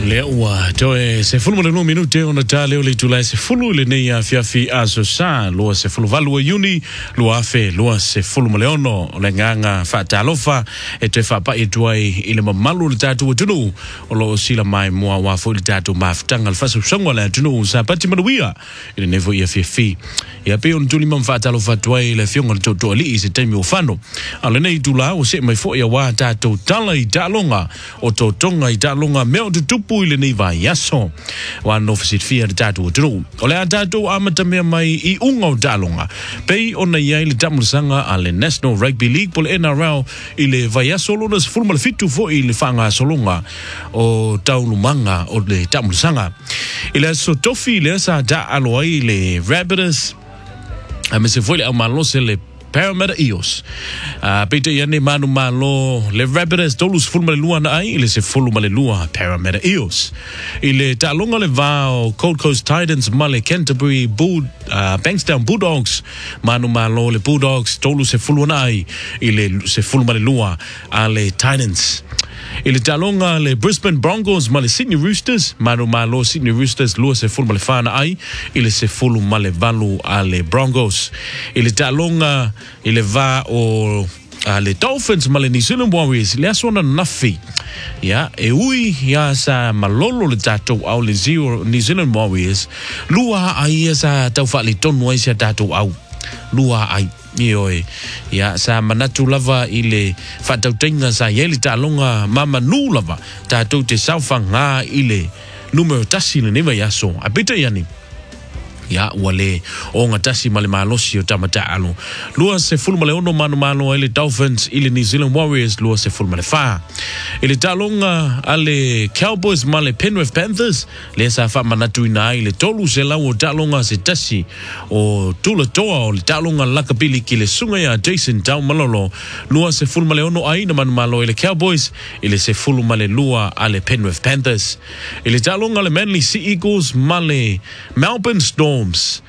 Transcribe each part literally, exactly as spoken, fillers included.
Le ua toe se fulu mo minute ona tale o le tula se fulu le nei a fiafi aso sa lo se fulu valu uni lo afe lo se fulu mo leono le nganga fa talofa e te fa pa e tuai ile malu le tatu tunu o lo sila mai mo wa fo le tatu maftanga le fasu songo le tunu sa pati manuia ile nevo ia fiafi ia pe on tuli mam fa talofa tuai le fionga le toto ali se temi o fano ale nei tula o se mai fo ia wa tatu tala i talonga o to tonga i talonga me o tupu ile nei vai yaso wa no fisit fia de tatu tru ole tatu amata me mai i unga o talonga pe ona ia ile tamusanga ale National Rugby League pol N R L ile vai yaso lo nas formal fitu fo ile fanga solonga o taulumanga o le tamusanga ile so tofi le sa da alo ile Rabbits a me se foi le malose le Parramatta Eels. Uh, Peter Yane Manu Malo, le Rabbits, Dolus Fulma Lua na ai, ile se Fulma Lua, Parramatta Eels. Ile Talonga le Vao, Gold Coast Titans, Male Canterbury, Bull, uh, Bankstown Bulldogs, Manu Malo, le Bulldogs, Dolus se Fulma na ai, ile se Fulma Lua, ale Titans. Ile Talonga le Brisbane Broncos ma le Sydney Roosters manu malo Sydney Roosters lua se fulu ma le fana ai ile se fulu ma le valu a le Broncos ile Talonga ile va o a le Dolphins ma le New Zealand Warriors le asona nafi ya e ui ya sa malolo le tatou au le zero New Zealand Warriors lua ai sa tau fa le tonu ai sa tatou au lua ai Ioi, ya sa manatu lava ile fatautenga sa yeli talonga mama nu lava tatou te saufanga ile numero tasi le neva yaso apita yani ya wale o ngatasi male malosi o tamata alo lua se fulu male ono manu malo ile Dolphins ile New Zealand Warriors lua se fulu male fa ile talonga ale Cowboys male Penrith Panthers le sa fa manatu ina ile tolu se la o talonga se tasi o tula toa o le talonga lakabili ki le sunga ya Jason Tau Malolo lua se fulu male ono ai na manu malo ile Cowboys ile se fulu male lua ale Penrith Panthers ile talonga le Manly Sea Eagles male Melbourne Storm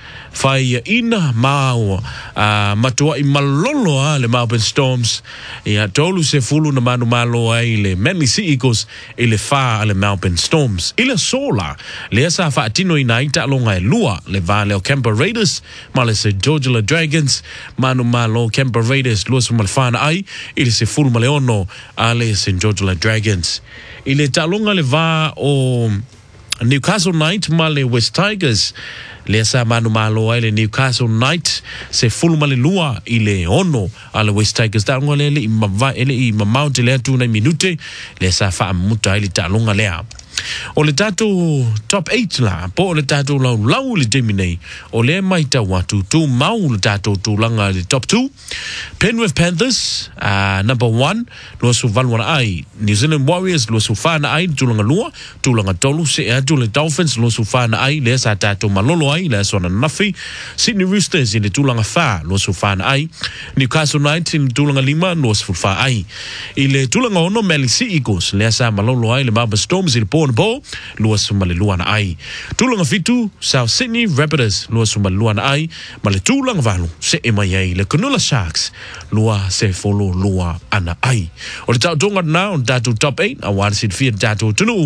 fai ina mau uh, matua i malolo a le Melbourne Storms ia tolu se fulu na manu malo ai le Manly Sea Eagles i le fa le Melbourne Storms i le sola le sa fa tino i naita longa e lua le va le Canberra Raiders ma le se Georgia Dragons manu malo Canberra Raiders lua se malfana ai i le se fulu ma le ono a le se Georgia Dragons i le talonga le va o Newcastle Knight ma le West Tigers le sa manu malo ai le Newcastle Knight se fulu male lua i le ono a le West Tigers ta ngole le i mava ele i mamau te le atu na minute le sa fa muta ile talonga lea o le tatu top eight la po o le tatu lau lau le deminei o le maita watu tu mau le tatu tu langa le top two Penrith Panthers uh, number one lo su valwana ai New Zealand Warriors lo su fana ai tu langa lua tu langa tolu se e tu le Dolphins lo su fana ai le sa tatu malolo ai le sona nafi Sydney Roosters in le tu langa fa lo su fana ai Newcastle Knights in tu langa lima lo su fa ai i le tu langa ono Manly Sea Eagles le sa malolo ai le Melbourne Storms il po bo lua sumale luana ai tulanga fitu South Sydney Rabbits lua sumale luana ai male tulanga valu se e mai ai le Cronulla Sharks lua se folo lua ana ai o le tau tonga na on tatu top eight a wari sit fia tatu tunu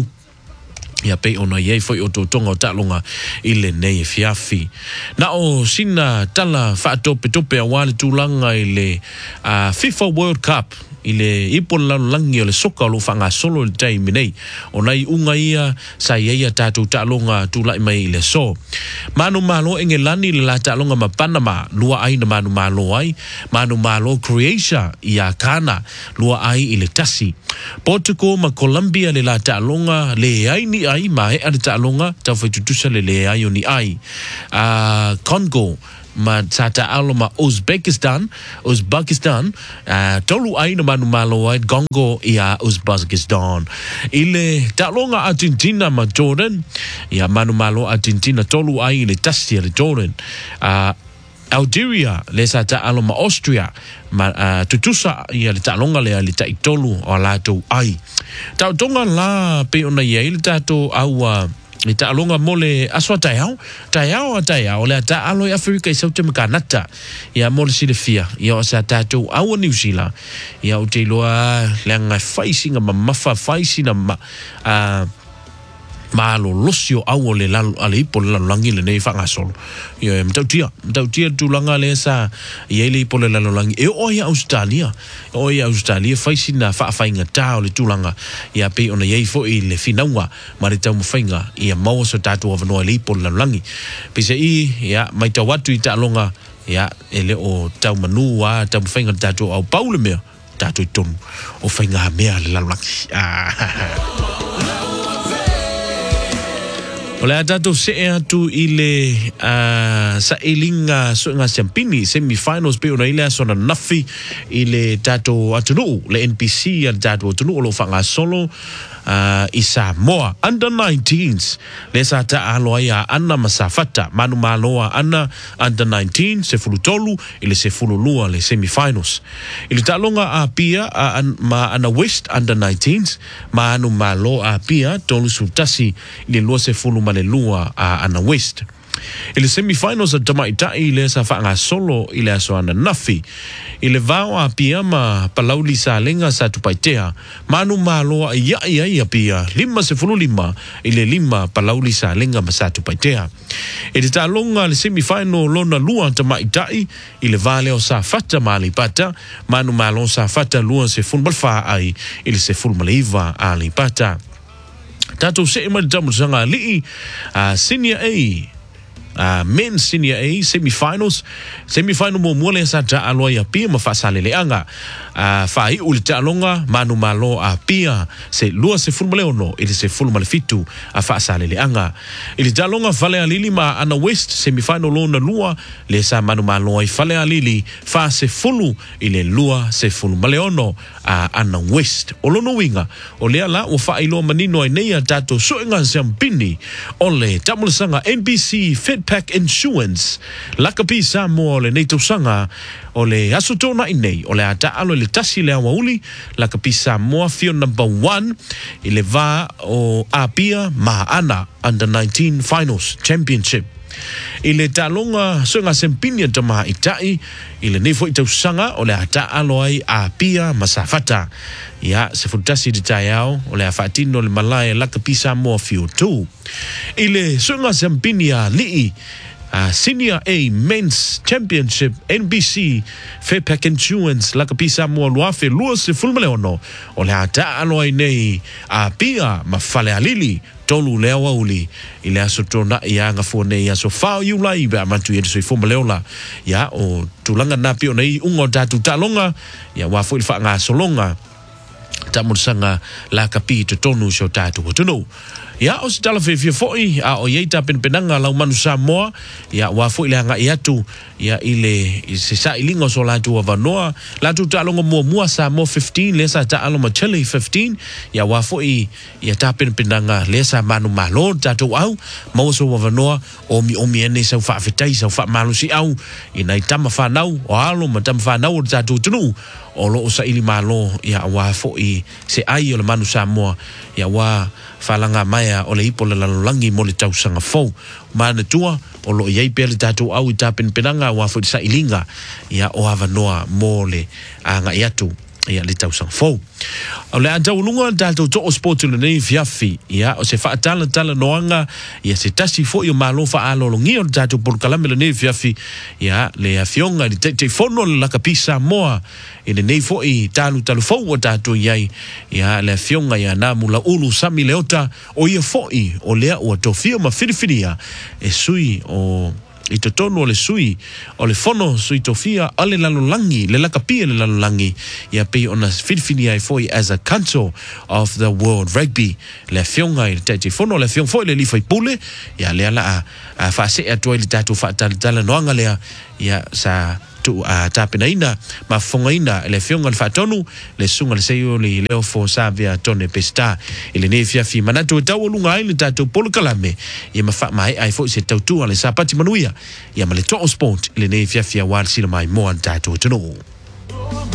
ia pe ona ye foi o tonga o talonga ile nei fiafi na o sina tala fa tope tope a wale tulanga ile uh, FIFA World Cup ile ipon la langi le soka lo fanga solo le time nei onai unga ia sa ia tatu talonga tula mai le so manu malo engelani la talonga ma Panama lua ai na manu malo ai manu malo Croatia ia kana lua ai ile tasi Portugal ma Colombia le la talonga le ai ni ai ma e ada talonga ta foi tutusa le le ai ni ai a uh, Congo ma tata aloma Uzbekistan Uzbekistan uh, tolu ai na manu malo ai Congo ia Uzbekistan ile talonga Argentina ma Jordan ia manu malo Argentina tolu ai le tasi le Jordan uh, Algeria le tata aloma Austria ma uh, tutusa ia le talonga le le tai tolu o lato ai tau tonga la pe ona ia le tato au uh, le talonga mole aswa taiao taiao a taiao le ta alo Africa i sauti makanata ia mole silefia ia o sa tatu au New Zealand ia o te loa le ngai faisi nga mamafa faisi na ma uh, malo losio au le la ale ipo le langi le nei fanga solo ye mtautia mtautia tulanga le sa ye le ipo le langi e o ya Australia o ya Australia faisi na fa fainga ta le tulanga ya pe ona ye fo i le finawa mari tau fainga ia mau so tatu of no le ipo le langi pe se i ya mai ta watu i ta longa ya ele o tau manua tau fainga tatu au paule me tatu ton o fainga me le langi Oleh atato se atu ile uh, sa ilinga so nga champini semi-finals pe ona ile sona nafi ile tato atunu le N P C ya tato atunu lo fanga solo uh, isa moa under nineteens le sa ta aloa ya ana masafata manu maloa ana under nineteen se fulutolu ile se fululua le semi-finals ile talonga a pia a, an, ma ana west under nineteens ma anu malo a pia tolu sultasi ile lua se fulu male lua a ana west ile semi-finals a tamaitai ile sa fanga solo ile aso ana nafi ile vao a pia ma palauli sa lenga sa tupaitea manu malo ia ia ia pia lima se fulu lima ile lima palauli sa lenga ma sa tupaitea ile talonga le semi-final lona lua tamaitai ile vale o sa fata mali pata manu malo sa fata lua se fulu balfa ai ile se fulu maliva ali pata Tato se ima tamu sanga li uh, senior A uh, men senior A semi-finals semi-final mo mole sa ta aloa ya pia ma fasale le anga uh, fai uli ta alonga manu malo a pia se lua se fulma leono ili se fulma le fitu a fasale le anga ili ta alonga fale alili ma ana west semi-final lona lua le sa manu malo ai fale alili fa se fulu ile lua se fulma leono a ana west olono winga o le ala o fa ilo manino ai nei tato so inga champini ole tamul sanga N B C Fedpack Insurance lakapi sa mo le nei sanga ole asutona inei ole ata alo le tasi le awauli lakapi sa mo fio number one ile va o apia ma ana under nineteen finals championship ile talonga so nga sempinia tama itai ile nefo itausanga ole ata aloi a pia masafata ya se futasi ditayao ole afatino le malaya lakapisa mo fiu tu ile so nga sempinia li Uh, Senior A Men's Championship N B C Fedpack Insurance lakapisa mo luafe lua se fulmaleono ole ata aloi nei a pia mafale alili tolu lewa uli ile asotona ya ngafone ya so fao you lai ba matu ye so fo maleola ya o tulanga na pio nei ungo tatu talonga ya wa fo fa nga solonga tamursanga la kapito tonu so tatu tonu ya o stala fe fe foi a o yeita pen penanga la manu Samoa ya wa fo ile nga yatu ya ile se sa ilingo so la tu wa noa la tu talonga mo mo sa mo fifteen le sa ta alo Chile fifteen ya wa fo i ya ta pen penanga le sa manu malo tatu au mo so wa noa o mi o mi ene sa fa fetai sa fa malu si au ina tama fa nau o alo ma tama fa nau tatu tunu o lo sa ili malo ya wa fo i se ai o le manu Samoa ya wa falanga maya o le ipo le lalangi mo le tausanga fou mana tua o lo iei pele tatu au i tapen penanga wa fo sa ilinga ya o hava noa mo le anga iatu ya le tausanga fou o le anta ulunga tatu to o sportu le nei fiafi ya o se fa tala tala noanga ya se tasi fo yo malo fa alo lo ngio tatu por kalame le nei fiafi ya le afionga di te te fono le lakapisa moa ine nei fo i talu talu fo o tatu yai ya le afionga ya namu la ulu sami leota o ia fo i o lea o tofio ma firifiria e sui o i te tono o le sui o le fono sui tofia ale lalolangi le lakapia le lalolangi ia pei ona firifiria e foi as a council of the world rugby le fionga i te te fono le fiong foi le li fai pule ia le ala a, a fa se atua i le tatu fa tala noanga lea ia sa tu a tapena ina ma fonga ina le fionga le fatonu le sunga le seio le leo fo savia tone pesta ile ne fia fi manatu tau lunga ile tatu pol kalame ia ma fa mai ai fo se tau tu ale sapati manuia ia ma le to sport ile ne fia fia war sila mai mo tatu tonu